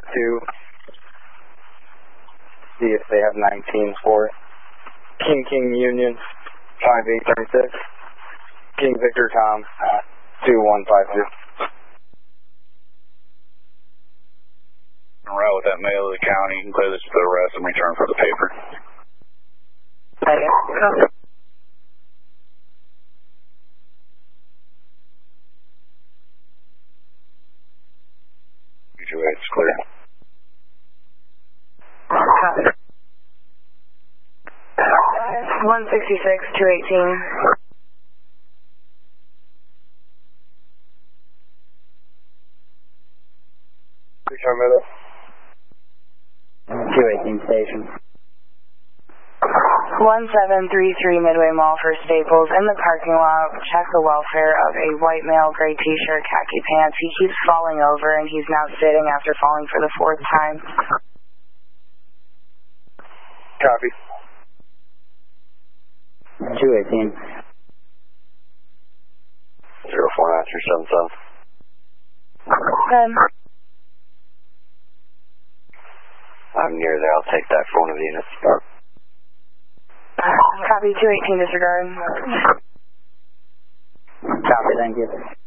2. See if they have 19 for it. King King Union, 5836. King Victor Tom, 2152. Route with that mail to the county. You can clear this for the rest and return for the paper. Okay. It's clear. Copy. 166, 218. Return middle. 218 station. 1733 Midway Mall for Staples. In the parking lot, check the welfare of a white male, gray t-shirt, khaki pants. He keeps falling over and he's now sitting after falling for the 4th time. Copy. 218. 04937. Good. I'm near there. I'll take that phone of the unit. Copy, 218 disregard. Copy, thank you.